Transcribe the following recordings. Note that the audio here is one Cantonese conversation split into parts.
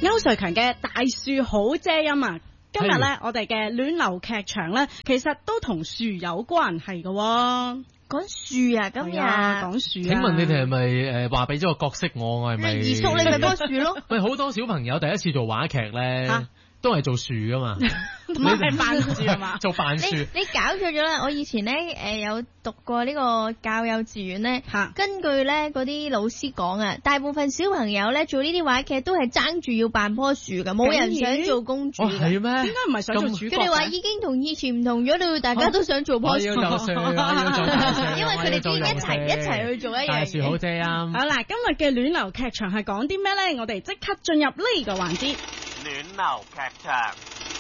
歐瑞強嘅大樹好遮陰啊！今日咧，我哋嘅暖流劇場咧，其實都同樹有關係嘅。 講樹啊，今日講樹。 請問你哋係咪話俾咗個角色我係咪？ 二叔你咪棵樹咯。 喂，好多小朋友第一次做話劇咧，都係做樹噶嘛。 唔係扮樹啊嘛？ 做扮樹。 你搞錯咗啦！我以前咧有讀過呢個教幼稚園咧，根據咧嗰啲老師講啊，大部分小朋友咧做呢啲話劇都係爭住要扮棵樹噶，冇人想做公主。 係咩？點解唔係想做主角？ 佢哋話已經同以前唔同咗啦，大家都想做棵樹。 我要做樹，我要做樹， 因為佢哋都要一齊去做一樣嘢。 大樹好遮陰。 好啦，今日嘅暖流劇場係講啲咩咧？我哋即刻進入呢個環節。 暖流劇場。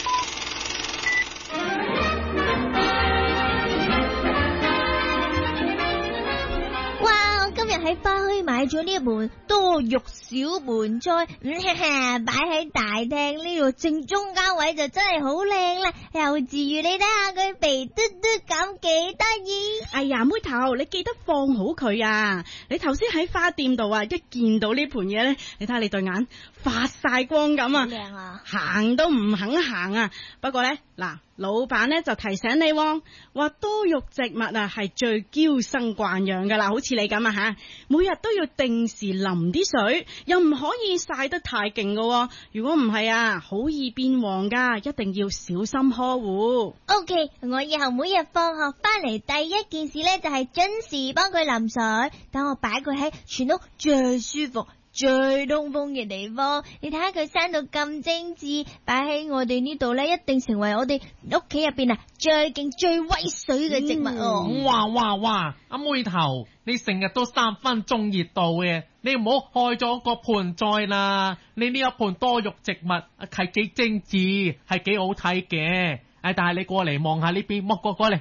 哇！我今日喺花墟買咗呢一盆多肉小盆栽，擺喺大廳呢度正中間位就真係好靚啦。幼稚園，你睇下佢肥嘟嘟咁幾得意。 哎呀，妹頭，你記得放好佢啊！你頭先喺花店度啊，一見到呢盆嘢咧，你睇下你對眼發晒光咁啊！ 靚啊！ 行都唔肯行啊！不過咧，嗱，老闆咧就提醒你，話多肉植物啊係最嬌生慣養噶啦，好似你咁啊吓，每日都要定時淋啲水，又唔可以曬得太勁噶，如果唔係啊，好易變黃噶，一定要小心呵護。 OK， 我以後每日放學翻嚟第一件事咧就係準時幫佢淋水，等我擺佢喺全屋最舒服最通風嘅地方。你睇下佢生到咁精緻，擺喺我哋呢度咧，一定成為我哋屋企入邊啊最勁最威水嘅植物哦。 哇！阿妹頭，你成日都3分鐘熱度嘅，你唔好害咗個盆栽啦。你呢一盆多肉植物係幾精緻，係幾好睇嘅。但係你過嚟望下呢邊，過嚟。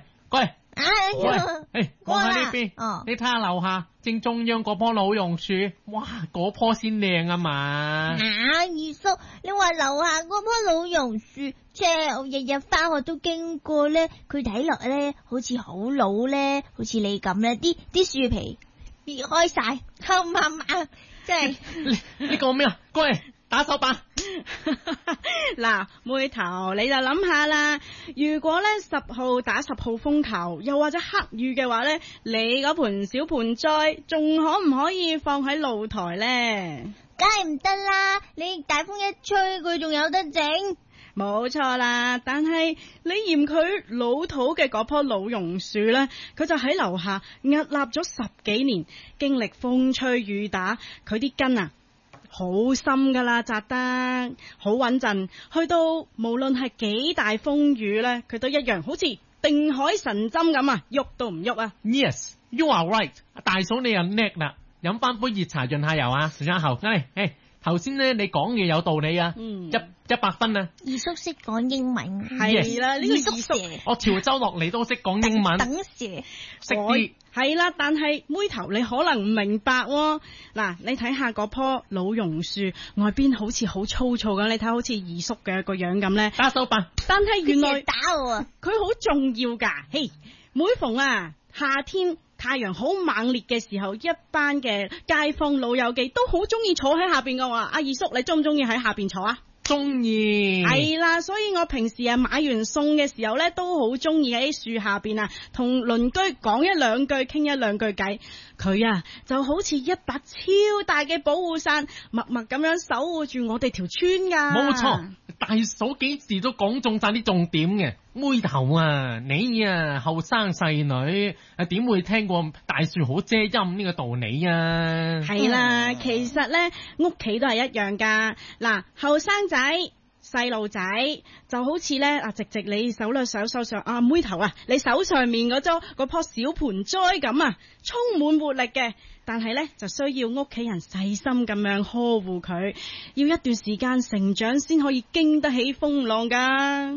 望下呢邊，你睇下樓下正中央嗰棵老榕樹，哇，嗰棵先靚啊嘛！ 二叔，你話樓下嗰棵老榕樹，我日日翻學都經過咧，佢睇落咧好似好老咧，好似你咁咧，啲樹皮裂開晒，黑麻麻，真係你講咩啊？過嚟打手板。 嗱，妹頭你就諗下啦，如果咧10號打10號風球，又或者黑雨嘅話咧，你嗰盆小盆栽仲可唔可以放喺露台咧？ 梗係唔得啦，你大風一吹，佢仲有得整。 冇錯啦，但係你嫌佢老土嘅嗰棵老榕樹咧，佢就喺樓下屹立咗10幾年，經歷風吹雨打，佢啲根啊好深噶啦，扎得好穩陣，去到無論係幾大風雨咧，佢都一樣好似定海神針咁啊，喐都唔喐啊。 Yes, you are right。 大嫂你又叻啦，飲翻杯熱茶潤下油啊，時間後頭先咧你講嘢有道理啊，100分啊。 二叔識講英文， 係啦，呢個二叔我潮州落嚟都識講英文， 等蛇識啲係啦，但係妹頭你可能唔明白喎。嗱，你睇下嗰棵老榕樹外邊好似好粗糙咁，你睇好似二叔嘅個樣咁咧， 打手板。 但係原來打我啊， 佢好重要噶。嘿，每逢夏天太陽好猛烈嘅時候，一班嘅街坊老友記都好中意坐喺下邊嘅話，阿二叔你中唔中意喺下邊坐啊？ 中意。 係啦，所以我平時買完餸嘅時候咧，都好中意喺樹下邊同鄰居講一兩句，傾一兩句偈。佢就好似一把超大嘅保護傘，默默咁樣守護住我哋條村噶。 冇錯，大嫂幾時都講中晒啲重點嘅。妹頭你後生細女點會聽過大樹好遮陰呢個道理啊？ 係啦，其實咧屋企都係一樣噶。嗱，後生仔細路仔就好似咧直直你手上妹頭你手上面嗰棵小盆栽咁充滿活力嘅，但係咧就需要屋企人細心咁樣呵護佢，要一段時間成長先可以經得起風浪噶。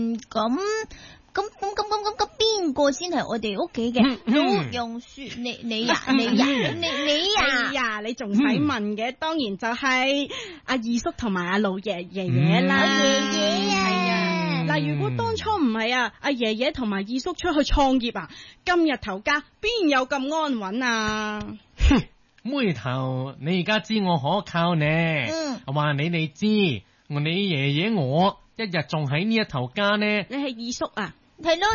咁邊個先係我哋屋企嘅老榕樹？你你仲使問嘅？當然就係阿二叔同埋阿老爺爺啦。 爺爺啊， 嗱，如果當初唔係阿爺爺同埋二叔出去創業今日頭家邊有咁安穩啊？ 妹頭，你而家知我可靠呢。話你知，你爺爺我一日仲喺呢一頭家呢。 你係二叔啊？ 係咯，